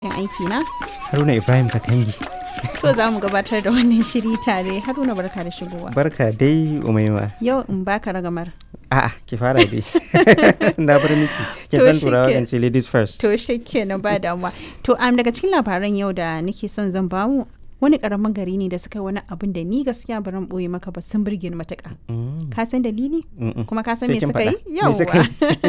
Yan aiki na? Haruna Ibrahim Kakangi. To za mu gabatar da wannan shiri tare. Haruna barka da shigowa. Barka dai Umaima. Yau in baka ragamar. A'a ki fara dai. Na bar miki. Kin san turawa kan ce ladies first. To shi kenan ba damuwa. To daga cikin labaran yau da nake son zan bamu wani karamin gari ne da suka yi wani abin da ni gaskiya baran boye maka ba sun burge ni matuƙa. Ka san dalili? Kuma ka san me suka yi? Yawwa.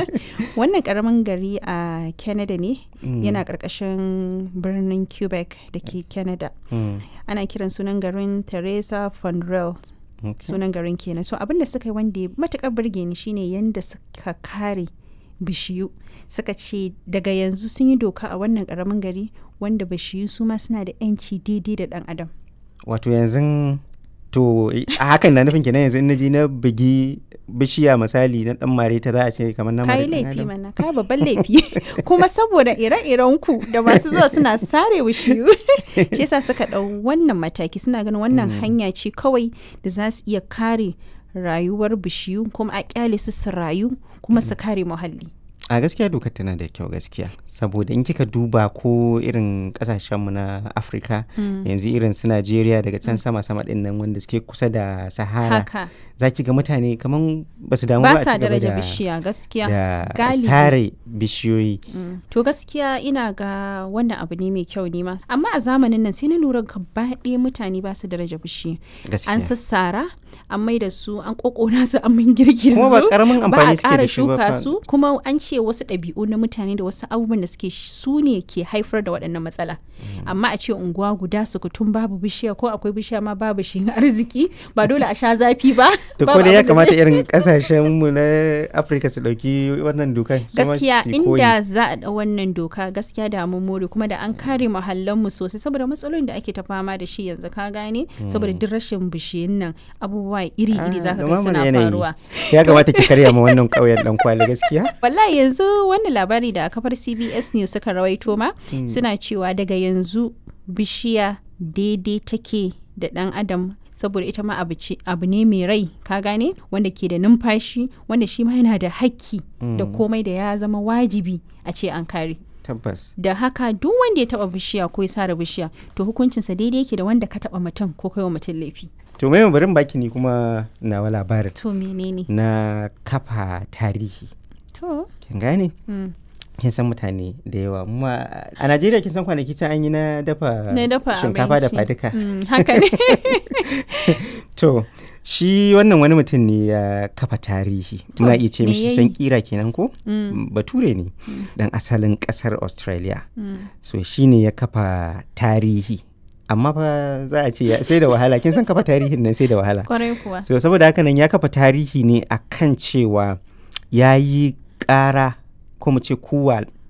Wannan karamin gari a Canada ne. Yana ƙarƙashin birnin Quebec da ke Canada. Ana kiran sunan garin Teresa Fondrel. Sunan garin kenan. So abin da suka yi wanda matuƙar burge ni shine yanda suka kare bishiyu. Suka ce daga yanzu sun yi doka a wannan karamin gari wanda bishiyu su ma suna da 'yanci daidai da ɗan adam. Wato yanzu to a hakan na nufin kenan yanzu in naji na bugi bishiya misali na dan mare ta za a ce kamar na mare. Kai laifi mana, kai babban laifi. Kuma saboda ire-iren ku da masu zuwa suna sare bishiyu. Shi yasa suka ɗau wannan mataki, suna ganin wannan hanya ce kawai da za su iya kare rayuwar bishiyu kuma a kyale su rayu kuma su kare muhalli. A gaskiya dokar tana da kyau gaskiya, saboda in kika duba ko irin kasashenmu na Afirka yanzu irin su Najeriya daga can sama-sama din nan wanda suke kusa da Sahara, za ki ga mutane kaman ba su damu ba a sa cigaba daraja bishiya gaskiya da sare bishiyoyi. To gaskiya ina ga wannan abu ne mai kyau ne ma, amma a zamanin nan sai na lura gaba ɗaya mutane ba su daraja bishiya. An sassara, an mai da su, an kokona su, an min girgir su, kuma ba karamin amfani suke da a shi ba. shuka su, kuma an ce wasu ɗabi'u na mutane da wasu abubuwan da suke su ne ke haifar da waɗannan matsala. Amma a ce unguwa guda sukutun babu bishiya, ko akwai bishiya ma babu shi arziki, ba dole a sha zafi ba. To ko da ya kamata irin kasashen mu na Afirka su dauki wannan doka. Gaskiya inda za a ɗau wannan doka gaskiya da mun more, kuma da an kare muhallan mu sosai, saboda matsalolin da ake ta fama da shi yanzu ka gane, saboda duk rashin bishiyun nan abubuwa iri-iri zaka ga suna faruwa. Ya kamata ki karya ma wannan ƙauyen dan kwali gaskiya. Wallahi yanzu wannan labari da kafar CBS News suka rawaito ma suna cewa daga yanzu bishiya daidai take da ɗan adam, saboda ita ma abu ne mai rai ka gane, wanda ke da numfashi, wanda shi ma yana da hakki da komai da ya zama wajibi a ce an kare. Tabbas. Da haka duk wanda ya taba bishiya ko ya sare bishiya to hukuncinsa daidai yake da wanda ka taba mutum ko kai wa mutum laifi. To mai barin baki ni kuma nawa labarin. To menene? Na kafa tarihi. To. Kin gane? Kin san mutane da yawa. A Najeriya kin san kwanaki can an yi na dafa shinkafa da faduka. Haka ne. To shi wannan wani mutum ne ya kafa tarihi. Muna iya ce mishi san kira kenan ko? Bature ne dan asalin kasar Australia. So shi ne ya kafa tarihi. Amma fa za a ce sai da wahala, kin san kafa tarihin nan sai da wahala. Kwarai kuwa. So saboda haka nan ya kafa tarihi ne akan cewa ya yi ƙara ko mu ce kuwa